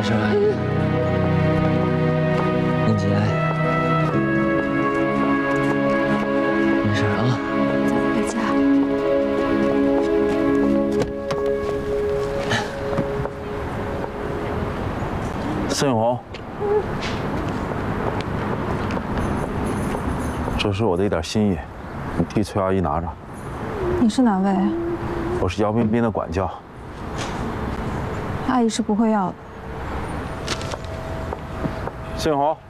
事吧？你起来，没事啊。 咱们回家。 孙永红，这是我的一点心意，你替崔阿姨拿着。 你是哪位？ 我是姚彬彬的管教。 阿姨是不会要的。 孙永红。